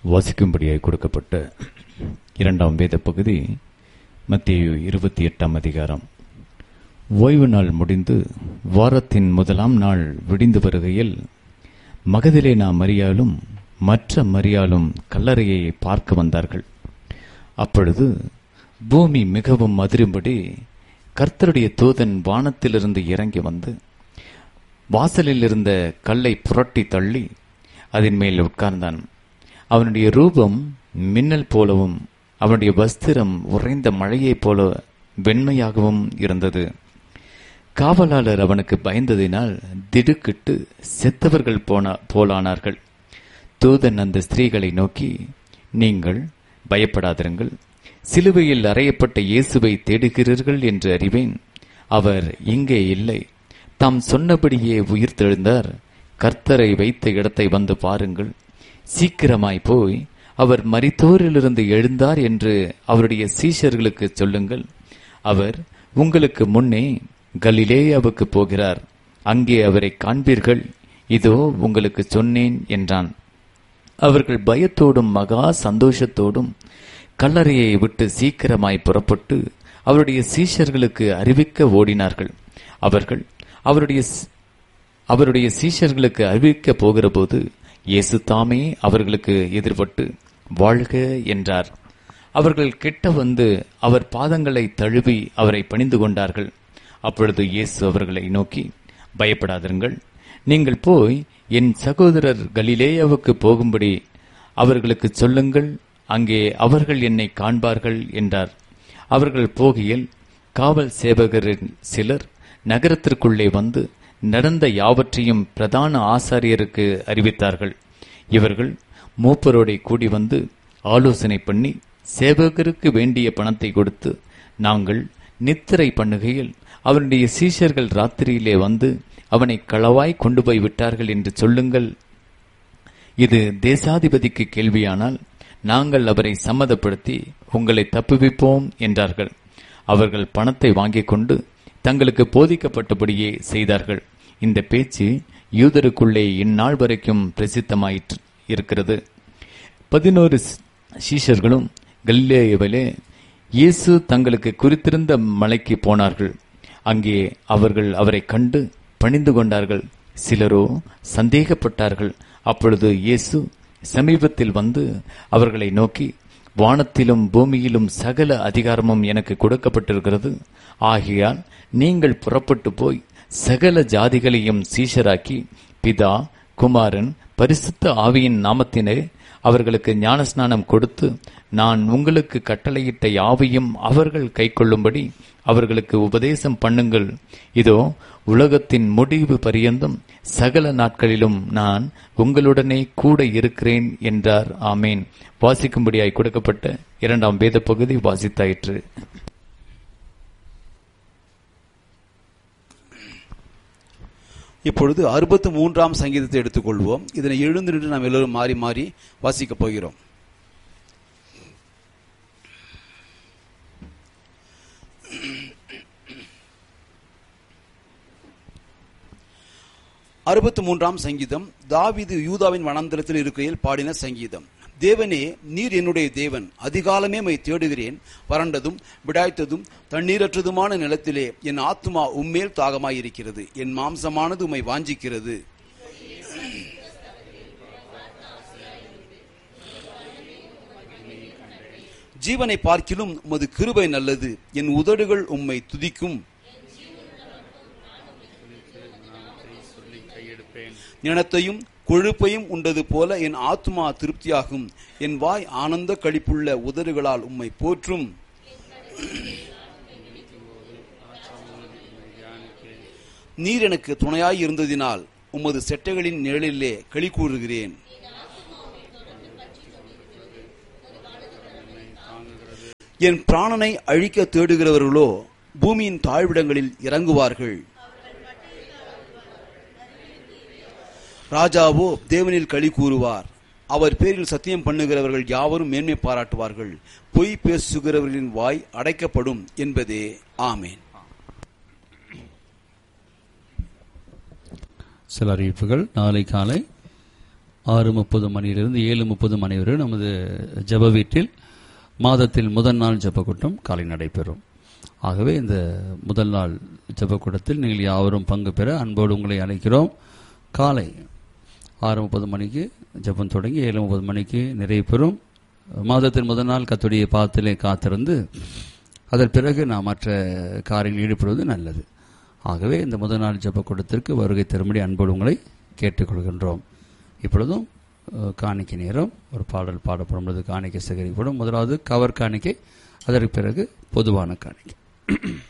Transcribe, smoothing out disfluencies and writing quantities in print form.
வாசிக்கும்படியாய் கொடுக்கப்பட்ட இரண்டாம் வேத பகுதி மத்தேயு 28 அதிகாரம். ஓய்வு நாள் முடிந்து வாரத்தின் முதலாம் நாள் விடிந்து வருகையில் மகதலேனா மரியாளும் மற்ற மரியாளும் கல்லறையை பார்க்க வந்தார்கள். அப்பொழுது பூமி மிகவும் அதிரும்படி கர்த்தருடைய தூதன் வானத்திலிருந்து இறங்கி வந்து வாசலில் இருந்த கல்லை புரட்டி தள்ளி அதன் மேல் உட்கார்ந்தான். அவனுடைய ரூபம் மின்னல் போலவும் அவனுடைய வஸ்திரம் உறைந்த மழையைப் போல வெண்மையாகவும் இருந்தது. காவலாளர் அவனுக்கு பயந்ததினால் திடுக்கிட்டு செத்தவர்கள் போலானார்கள். தூதன் அந்த ஸ்திரீகளை நோக்கி, நீங்கள் பயப்படாதிருங்கள், சிலுவையில் அறையப்பட்ட இயேசுவை தேடுகிறீர்கள் என்று அறிவேன். அவர் இங்கே இல்லை, தாம் சொன்னபடியே உயிர்த்தெழுந்தார். கர்த்தரை வைத்த இடத்தை வந்து பாருங்கள். சீக்கிரமாய் போய் அவர் மரித்தோரிலிருந்து எழுந்தார் என்று அவருடைய சீஷர்களுக்கு சொல்லுங்கள். அவர் உங்களுக்கு முன்னே கலிலேயாவுக்கு போகிறார், அங்கே அவரை காண்பீர்கள். இதோ உங்களுக்கு சொன்னேன் என்றான். அவர்கள் பயத்தோடும் மகா சந்தோஷத்தோடும் கல்லறையை விட்டு சீக்கிரமாய் புறப்பட்டு அவருடைய சீஷர்களுக்கு அறிவிக்க ஓடினார்கள். அவர்கள் அவருடைய சீஷர்களுக்கு அறிவிக்க போகிற போது இயேசு தாமே அவர்களுக்கு எதிர்பட்டு வாழ்க என்றார். அவர்கள் கிட்ட வந்து அவர் பாதங்களை தழுவி அவரை பணிந்து கொண்டார்கள். அப்பொழுது இயேசு அவர்களை நோக்கி, பயப்படாதிருங்கள், நீங்கள் போய் என் சகோதரர் கலிலேயாவுக்கு போகும்படி அவர்களுக்கு சொல்லுங்கள், அங்கே அவர்கள் என்னை காண்பார்கள் என்றார். அவர்கள் போகையில் காவல் சேவகரின் சிலர் நகரத்திற்குள்ளே வந்து நடந்த யாவற்றையும் பிரதான ஆசாரியருக்கு அறிவித்தார்கள். இவர்கள் மூப்பரோடே கூடி வந்து ஆலோசனை பண்ணி சேவகருக்கு வேண்டிய பணத்தை கொடுத்து, நாங்கள் நித்திரை பண்ணுகையில் அவனுடைய சீஷர்கள் ராத்திரியிலே வந்து அவனை களவாய் கொண்டு போய் விட்டார்கள் என்று சொல்லுங்கள். இது தேசாதிபதிக்கு கேள்வியானால் நாங்கள் அவரை சம்மதப்படுத்தி உங்களை தப்புவிப்போம் என்றார்கள். அவர்கள் பணத்தை வாங்கிக் கொண்டு தங்களுக்கு போதிக்கப்பட்டபடியே செய்தார்கள். இந்த பேச்சு யூதருக்குள்ளே இந்நாள் வரைக்கும் பிரசித்தமாயிற்று இருக்கிறது. 11 சீஷர்களும் கலிலேயாவிலே இயேசு தங்களுக்கு குறித்திருந்த மலைக்கு போனார்கள். அங்கே அவர்கள் அவரை கண்டு பணிந்து கொண்டார்கள். சிலரோ சந்தேகப்பட்டார்கள். அப்பொழுது இயேசு சமீபத்தில் வந்து அவர்களை நோக்கி, வானத்திலும் பூமியிலும் சகல அதிகாரமும் எனக்கு கொடுக்கப்பட்டிருக்கிறது. ஆகையால் நீங்கள் புறப்பட்டு போய் சகல ஜாதிகளையும் சீஷராக்கி பிதா, குமாரன், பரிசுத்த ஆவியின் நாமத்தினே அவர்களுக்கு ஞானஸ்நானம் கொடுத்து, நான் உங்களுக்கு கட்டளையிட்ட யாவையும் அவர்கள் கைக்கொள்ளும்படி அவர்களுக்கு உபதேசம் பண்ணுங்கள். இதோ உலகத்தின் முடிவு பரியந்தும் சகல நாட்களிலும் நான் உங்களுடனே கூட இருக்கிறேன் என்றார். ஆமேன். வாசிக்கும்படியாய் கொடுக்கப்பட்ட இரண்டாம் வேத பகுதி வாசித்தாயிற்று. இப்பொழுது 63ஆம் சங்கீதத்தை எடுத்துக்கொள்வோம். இதனை எழுந்து நின்று நாம் எல்லோரும் மாறி மாறி வாசிக்கப் போகிறோம். சங்கீதம் தாவீது யூதாவின் வனாந்தரத்தில் இருக்கையில் பாடின சங்கீதம். தேவனே, நீர் என்னுடைய தேவன், அதிகாலமே மை தேடுகிறேன். வறண்டதும் விடாய்த்ததும் தண்ணீரற்றதுமான நிலத்திலே என் ஆத்துமா உம்மேல் தாகமாயிருக்கிறது. என் மாம்சமானது உம்மை வாஞ்சிக்கிறது. ஜீவனை பார்க்கிலும் உமது கிருபை நல்லது. என் உதடுகள் உம்மை துதிக்கும். நினத்தையும் கொழுப்பையும் உண்டது போல என் ஆத்துமா திருப்தியாகும். என் வாய் ஆனந்த களிப்புள்ள உதடுகளால் உம்மை போற்றும். நீர் எனக்கு துணையாய் இருந்ததினால் உமது செட்டைகளின் நிழலிலே களி கூறுகிறேன். என் பிராணனை அழிக்க தேடுகிறவர்களோ பூமியின் தாழ்விடங்களில் இறங்குவார்கள். ராஜாவோ தேவனில் களி கூறுவார். அவர் பேரில் சத்தியம் பண்ணுகிறவர்கள் யாவரும் மேன்மை பாராட்டுவார்கள். பொய் பேசுகிறவர்களின் வாய் அடைக்கப்படும் என்பதே. ஆமேன். சில அறிவிப்புகள். நாளை காலை 6:30 மணியிலிருந்து 7:30 மணி வரை நமது ஜெப வீட்டில் மாதத்தில் முதல் நாள் ஜெபக்கூட்டம் காலை நடைபெறும். ஆகவே இந்த முதல் நாள் ஜெபக்கூட்டத்தில் நீங்கள் யாவரும் பங்கு பெற அன்போடு உங்களை அழைக்கிறோம். காலை 6:30 மணிக்கு ஜெபம் தொடங்கி 7:30 மணிக்கு நிறைவு பெறும். மாதத்தின் முதல் நாள் கர்த்தருடைய பாதத்திலே காத்திருந்து அதன் பிறகு நாம் மற்ற காரியங்களில் ஈடுபடுவது நல்லது. ஆகவே இந்த முதல் நாள் ஜெபக்கூட்டத்திற்கு வருகை தரும்படி அன்போடு உங்களை கேட்டுக்கொள்கின்றோம். இப்பொழுதும் காணிக்கை நேரம். ஒரு பாடல் பாடப்படும் பொழுது காணிக்கை சேகரிக்கப்படும். முதலாவது கவர் காணிக்கை, அதற்கு பிறகு பொதுவான காணிக்கை.